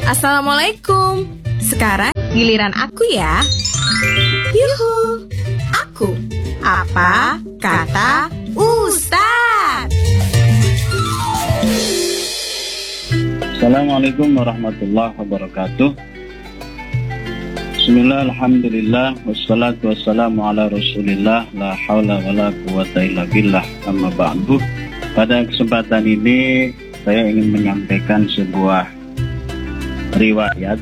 Assalamualaikum. Sekarang giliran aku ya. Yuhu. Aku. Apa kata Ustaz? Assalamualaikum warahmatullahi wabarakatuh. Bismillah, alhamdulillah, wassalatu wassalamu ala rasulillah, la hawla wa la quwata illa billah, amma ba'du. Pada kesempatan ini saya ingin menyampaikan sebuah riwayat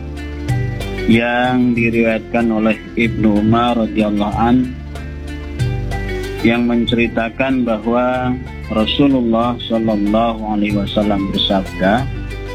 yang diriwayatkan oleh Ibnu Umar radhiyallahu an, yang menceritakan bahwa Rasulullah Shallallahu Alaihi Wasallam bersabda.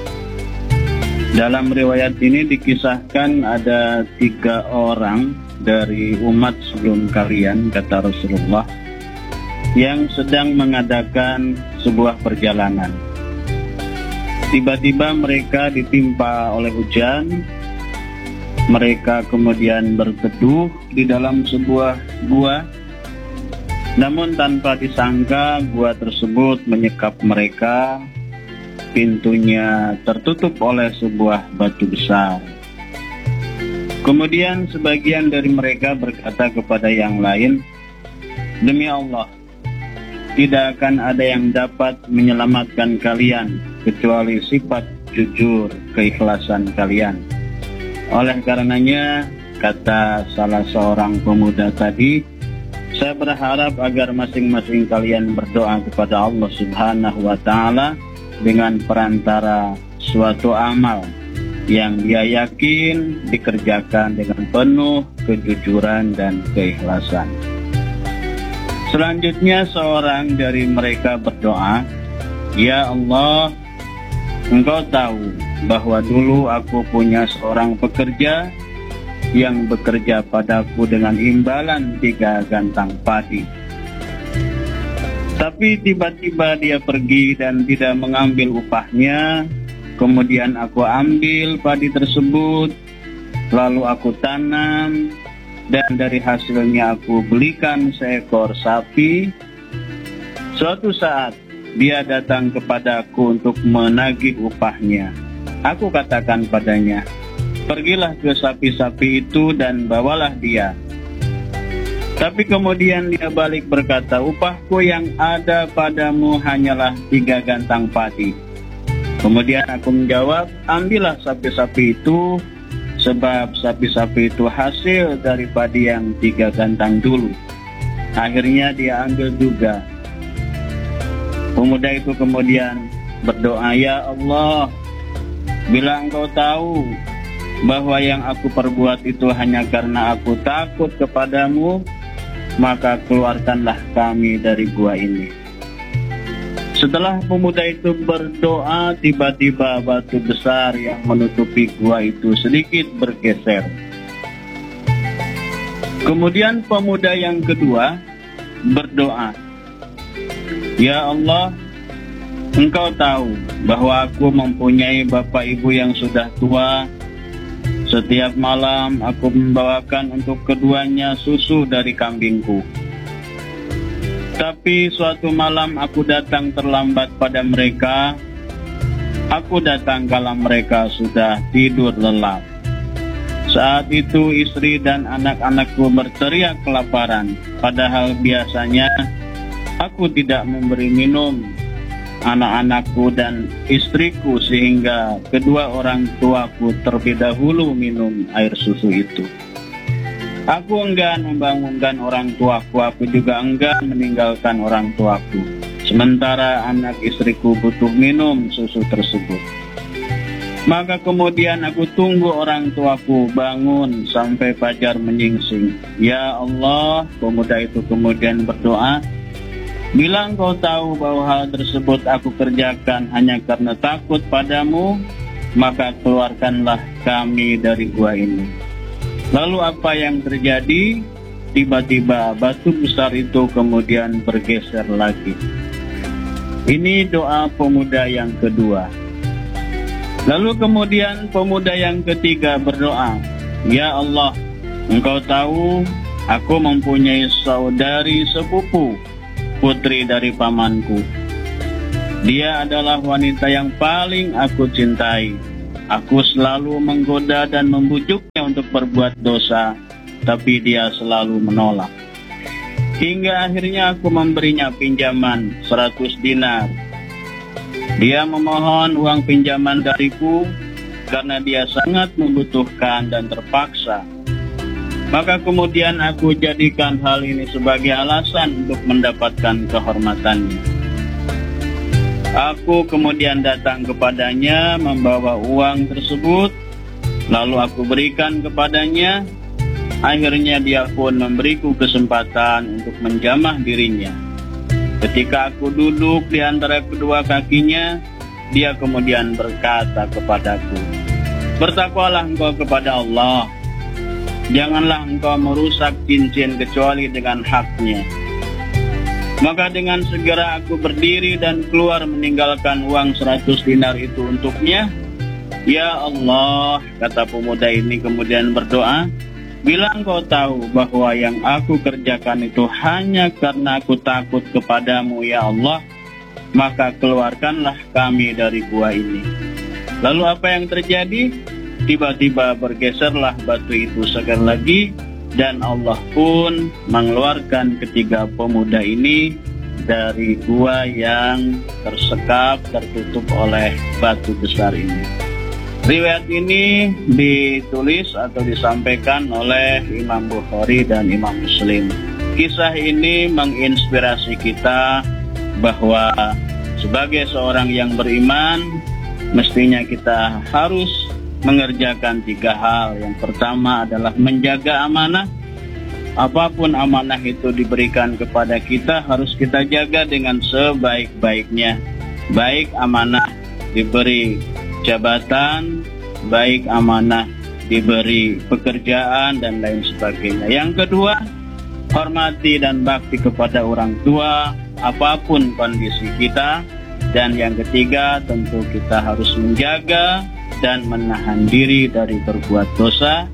Dalam riwayat ini dikisahkan ada 3 orang dari umat sebelum kalian, kata Rasulullah, yang sedang mengadakan sebuah perjalanan. Tiba-tiba mereka ditimpa oleh hujan. Mereka kemudian berteduh di dalam sebuah gua. Namun tanpa disangka gua tersebut menyekap mereka. Pintunya tertutup oleh sebuah batu besar. Kemudian sebagian dari mereka berkata kepada yang lain, "Demi Allah, tidak akan ada yang dapat menyelamatkan kalian kecuali sifat jujur, keikhlasan kalian. Oleh karenanya," kata salah seorang pemuda tadi, "saya berharap agar masing-masing kalian berdoa kepada Allah Subhanahu wa Ta'ala dengan perantara suatu amal yang dia yakin dikerjakan dengan penuh kejujuran dan keikhlasan." Selanjutnya seorang dari mereka berdoa, "Ya Allah, Engkau tahu bahwa dulu aku punya seorang pekerja yang bekerja padaku dengan imbalan 3 gantang padi. Tapi tiba-tiba dia pergi dan tidak mengambil upahnya. Kemudian aku ambil padi tersebut, lalu aku tanam, dan dari hasilnya aku belikan seekor sapi. Suatu saat dia datang kepadaku untuk menagih upahnya. Aku katakan padanya, 'Pergilah ke sapi-sapi itu dan bawalah dia.' Tapi kemudian dia balik berkata, 'Upahku yang ada padamu hanyalah 3 gantang padi.' Kemudian aku menjawab, 'Ambillah sapi-sapi itu, sebab sapi-sapi itu hasil dari padi yang 3 gantang dulu.' Akhirnya dia ambil juga. Pemuda itu kemudian berdoa, 'Ya Allah, bila Engkau tahu bahwa yang aku perbuat itu hanya karena aku takut kepadamu, maka keluarkanlah kami dari gua ini.' Setelah pemuda itu berdoa, tiba-tiba batu besar yang menutupi gua itu sedikit bergeser. Kemudian pemuda yang kedua berdoa, 'Ya Allah, Engkau tahu bahwa aku mempunyai bapak ibu yang sudah tua. Setiap malam aku membawakan untuk keduanya susu dari kambingku. Tapi suatu malam aku datang terlambat pada mereka. Aku datang kala mereka sudah tidur lelap. Saat itu istri dan anak-anakku berteriak kelaparan, padahal biasanya aku tidak memberi minum anak-anakku dan istriku sehingga kedua orang tuaku terlebih dahulu minum air susu itu. Aku enggan membangunkan orang tuaku, aku juga enggan meninggalkan orang tuaku. Sementara anak istriku butuh minum susu tersebut. Maka kemudian aku tunggu orang tuaku bangun sampai fajar menyingsing. Ya Allah," pemuda itu kemudian berdoa, "Bila Engkau tahu bahwa hal tersebut aku kerjakan hanya karena takut padamu, maka keluarkanlah kami dari gua ini." Lalu apa yang terjadi? Tiba-tiba batu besar itu kemudian bergeser lagi. Ini doa pemuda yang kedua. Lalu kemudian pemuda yang ketiga berdoa, "Ya Allah, Engkau tahu aku mempunyai saudari sepupu, putri dari pamanku. Dia adalah wanita yang paling aku cintai. Aku selalu menggoda dan membujuknya untuk berbuat dosa, tapi dia selalu menolak. Hingga akhirnya aku memberinya pinjaman 100 dinar. Dia memohon uang pinjaman dariku karena dia sangat membutuhkan dan terpaksa. Maka kemudian aku jadikan hal ini sebagai alasan untuk mendapatkan kehormatannya. Aku kemudian datang kepadanya membawa uang tersebut, lalu aku berikan kepadanya. Akhirnya dia pun memberiku kesempatan untuk menjamah dirinya. Ketika aku duduk di antara kedua kakinya, dia kemudian berkata kepadaku, "Bertakwalah engkau kepada Allah. Janganlah engkau merusak cincin kecuali dengan haknya." Maka dengan segera aku berdiri dan keluar meninggalkan uang 100 dinar itu untuknya. "Ya Allah," kata pemuda ini kemudian berdoa, "bila engkau tahu bahwa yang aku kerjakan itu hanya karena aku takut kepadamu ya Allah, maka keluarkanlah kami dari gua ini." Lalu apa yang terjadi? Tiba-tiba bergeserlah batu itu sekali lagi, dan Allah pun mengeluarkan ketiga pemuda ini dari gua yang tersekap, tertutup oleh batu besar ini. Riwayat ini ditulis atau disampaikan oleh Imam Bukhari dan Imam Muslim. Kisah ini menginspirasi kita bahwa sebagai seorang yang beriman, mestinya kita harus mengerjakan 3 hal. Yang pertama adalah menjaga amanah. Apapun amanah itu diberikan kepada kita, harus kita jaga dengan sebaik-baiknya. Baik amanah diberi jabatan, baik amanah diberi pekerjaan, dan lain sebagainya. Yang kedua, hormati dan bakti kepada orang tua, apapun kondisi kita. Dan yang ketiga, tentu kita harus menjaga dan menahan diri dari berbuat dosa.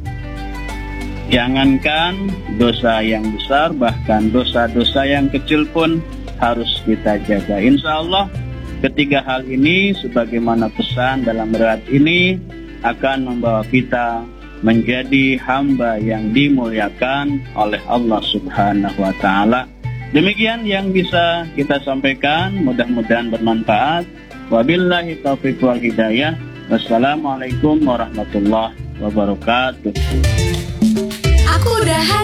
Jangankan dosa yang besar, bahkan dosa-dosa yang kecil pun harus kita jaga. Insya Allah ketiga hal ini sebagaimana pesan dalam riwayat ini akan membawa kita menjadi hamba yang dimuliakan oleh Allah Subhanahu wa Ta'ala. Demikian yang bisa kita sampaikan, mudah-mudahan bermanfaat. Wabillahi taufiq wal hidayah. Wassalamualaikum warahmatullahi wabarakatuh. Aku udahan